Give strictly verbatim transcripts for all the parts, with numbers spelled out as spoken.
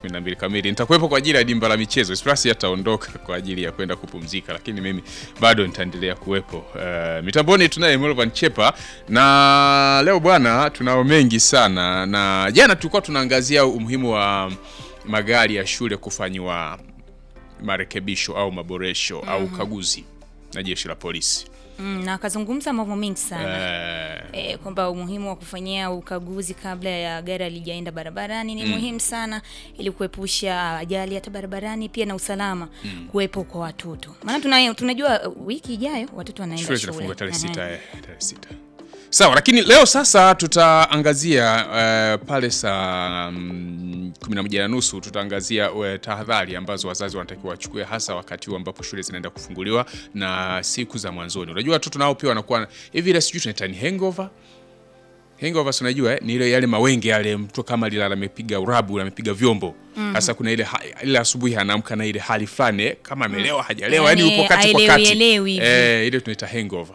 kumi na mbili kamili. Nitakuwepo kwa ajili ya dimba la michezo. Esprasi ataondoka kwa ajili ya kwenda kupumzika, lakini mimi bado nitaendelea kuwepo. Uh, mitamboni tunaye Mulvan Chepa, na leo bwana tunao mengi sana, na jana tulikuwa tunaangazia umuhimu wa magari ya shule kufanywa marekebisho au maboresho mm -hmm. au kaguzi na jeshi la polisi. Mm, na akazungumza mambo mengi sana. Uh, e, kwamba umuhimu wa kufanyia ukaguzi kabla ya gari halijaenda barabarani ni mm. muhimu sana ili kuepusha ajali hata barabarani, pia na usalama mm. kuwepo kwa watoto. Maana tuna, tunajua wiki ijayo watoto wanaenda shule. Shule zinafunga tarehe sita, tarehe sita. Sawa, lakini leo sasa tutaangazia uh, pale saa um, kumi na moja na nusu tutaangazia uh, tahadhari ambazo wazazi wanatakiwa wachukue, hasa wakati huu ambapo shule zinaenda kufunguliwa na siku za mwanzoni. Unajua watoto nao pia wanakuwa hivi, ile sijui tunaita ni hangover. Hangover unajua eh, ni ile yale mawenge yale, mtu kama lila amepiga urabu, amepiga vyombo. Hasa mm -hmm. kuna ile ile asubuhi anaamka na ile hali fulani kama amelewa hajalewa, yani upo kati kwa kati. Eh, ile tunaita hangover.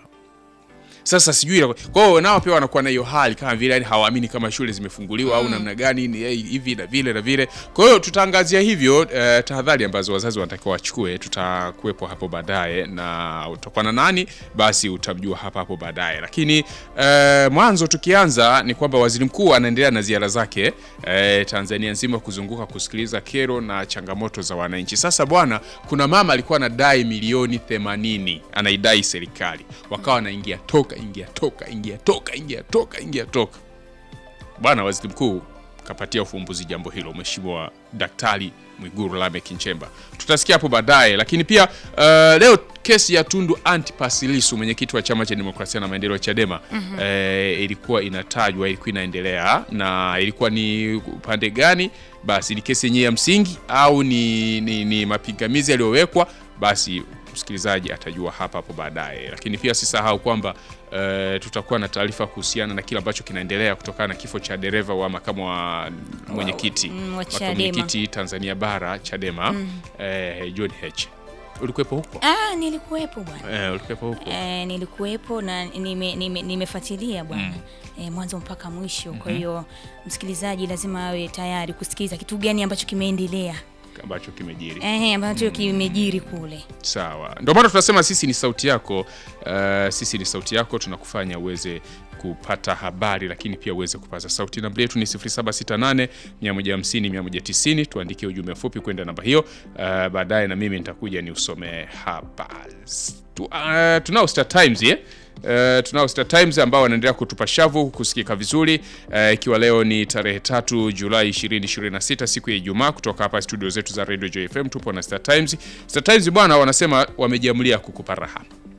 Sasa sijui kwa hiyo nao pia wanakuwa na hiyo hali kama vile yani hawaamini kama shule zimefunguliwa mm. au namna gani ni hivi na vile na vile. Kwa hiyo tutaangazia hivyo uh, tahadhari ambazo wazazi wanatakiwa wachukue. Tutakuepo hapo baadaye, na utakuwa na nani basi utamjua hapa hapo baadaye. Lakini uh, mwanzo tukianza ni kwamba waziri mkuu anaendelea na ziara zake uh, Tanzania nzima kuzunguka kusikiliza kero na changamoto za wananchi. Sasa bwana, kuna mama alikuwa anadai milioni themanini, anaidai serikali. Wakawa wanaingia toka ingia toka ingia toka ingia toka ingia toka. Bwana waziri mkuu kapatia ufumbuzi jambo hilo, Mheshimiwa Daktari Mwigulu Lameck Nchemba. Tutasikia hapo baadaye. Lakini pia uh, leo kesi ya Tundu Antipas Lissu, mwenyekiti wa Chama cha Demokrasia na Maendeleo Chadema mm -hmm. eh, ilikuwa inatajwa, ilikuwa inaendelea, na ilikuwa ni upande gani? Basi ni kesi yenyewe ya msingi au ni, ni, ni mapingamizi yaliyowekwa? Basi msikilizaji atajua hapa hapo baadaye. Lakini pia sisahau kwamba uh, tutakuwa na taarifa kuhusiana na kile ambacho kinaendelea kutokana na kifo cha dereva wa makamu wa mwenyekiti wow. wa mwenyekiti Tanzania Bara Chadema mm. eh, John Heche. Ulikuwepo huko? Ah, nilikuwepo bwana. Eh, ulikuwepo huko? Eh, nilikuwepo na nime nimefuatilia nime bwana. Mm. Eh, mwanzo mpaka mwisho. Mm -hmm. Kwa hiyo msikilizaji lazima awe tayari kusikiza kitu gani ambacho kimeendelea, ambacho kimejiri. Eh, ambacho mm. kimejiri kule. Sawa. Ndio maana tunasema sisi ni sauti yako, uh, sisi ni sauti yako, tunakufanya uweze kupata habari, lakini pia uweze kupaza sauti. Namba yetu ni sifuri saba sita nane mia moja hamsini mia moja tisini. Tuandikie ujumbe mfupi kwenda namba hiyo. Uh, baadaye na mimi nitakuja ni usome hapa. Tu, uh, tunao Star Times eh? Uh, tunao Star Times ambao wanaendelea kutupa shavu kusikika vizuri, ikiwa uh, leo ni tarehe tatu Julai ishirini ishirini na sita, siku ya Ijumaa. Kutoka hapa studio zetu za Radio Joy F M tupo na Star Times. Star Times bwana wanasema wamejiamulia kukupa raha.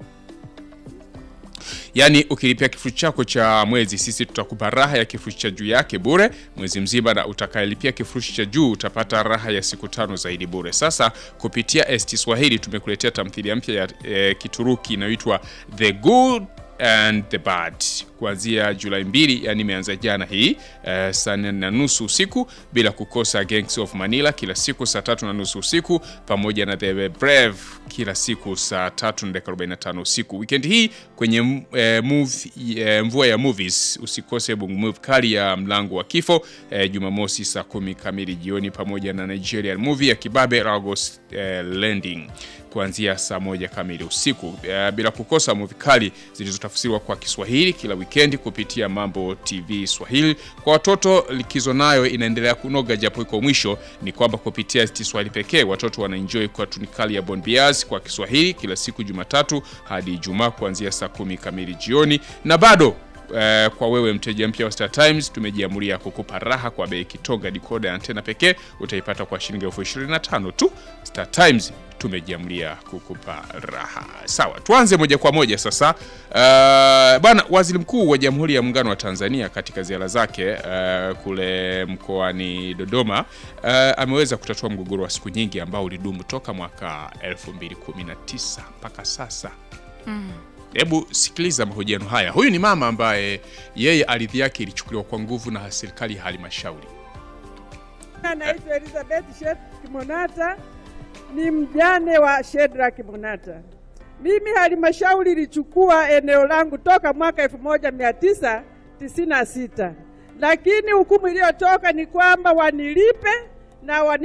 Yaani ukilipia kifurushi chako cha mwezi, sisi tutakupa raha ya kifurushi cha juu yake bure mwezi mzima, na utakayelipia kifurushi cha juu utapata raha ya siku tano zaidi bure. Sasa kupitia S T Swahili tumekuletea tamthilia mpya ya e, Kituruki inayoitwa The Good and the Bad kuanzia Julai mbili, yani imeanza jana hii uh, saa nne na nusu usiku, bila kukosa Gangs of Manila kila siku saa tatu na nusu usiku, pamoja na The Brave kila siku saa tatu na dakika arobaini na tano usiku. Weekend hii kwenye uh, movie, uh, mvua ya movies usikose Bongo Movie kali ya Mlango wa Kifo uh, Jumamosi saa kumi kamili jioni, pamoja na Nigerian movie ya Kibabe Lagos uh, Landing kuanzia saa moja kamili usiku. Uh, bila kukosa movie kali zilizotafsiriwa kwa Kiswahili kila weekend kupitia Mambo T V Swahili. Kwa watoto likizo nayo inaendelea kunoga, japo iko mwisho. Ni kwamba kupitia S T Swahili pekee watoto wanaenjoy kwa tunikali ya Bon Bias kwa Kiswahili kila siku Jumatatu hadi Ijumaa kuanzia saa kumi kamili jioni. Na bado Uh, kwa wewe mteja mpya wa Star Times tumejiamulia kukupa raha kwa bei kitonga. Decoder ya antena pekee utaipata kwa shilingi elfu ishirini na tano tu. Star Times tumejiamulia kukupa raha. Sawa, tuanze moja kwa moja sasa. Uh, bwana waziri mkuu wa Jamhuri ya Muungano wa Tanzania katika ziara zake uh, kule mkoani Dodoma uh, ameweza kutatua mgogoro wa siku nyingi ambao ulidumu toka mwaka elfu mbili kumi na tisa mpaka sasa. Mm. Hebu sikiliza mahojiano haya. Huyu ni mama ambaye yeye ardhi yake ilichukuliwa kwa nguvu na serikali ya halmashauri. Anaitwa Elizabeth Shedrack Kimonata, ni mjane wa Shedrack Kimonata. Mimi halmashauri ilichukua eneo langu toka mwaka elfu moja mia tisa tisini na sita. Lakini hukumu iliyotoka ni kwamba wanilipe na wani